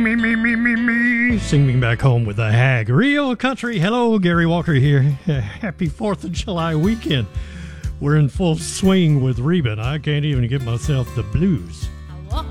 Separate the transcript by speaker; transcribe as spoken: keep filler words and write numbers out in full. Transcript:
Speaker 1: Me, me, me, me, me. Sing me back home with the hag. Real country. Hello, Gary Walker here. Happy fourth of July weekend. We're in full swing with Reba. I can't even get myself the blues.